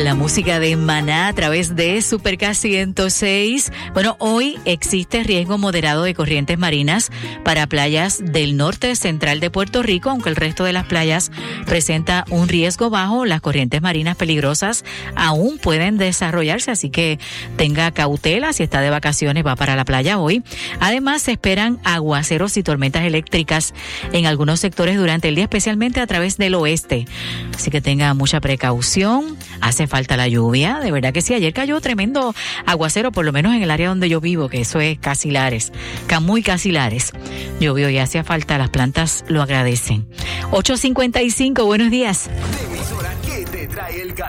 La música de Maná a través de Super K106. Bueno, hoy existe riesgo moderado de corrientes marinas para playas del norte central de Puerto Rico, aunque el resto de las playas presenta un riesgo bajo. Las corrientes marinas peligrosas aún pueden desarrollarse, así que tenga cautela si está de vacaciones, va para la playa hoy. Además, se esperan aguaceros y tormentas eléctricas en algunos sectores durante el día, especialmente a través del oeste. Así que tenga mucha precaución. Hace falta la lluvia, de verdad que sí. Ayer cayó tremendo aguacero, por lo menos en el área donde yo vivo, que eso es Casilares, muy Casilares. Llovió y hacía falta, las plantas lo agradecen. 8:55, buenos días. Emisora que te trae el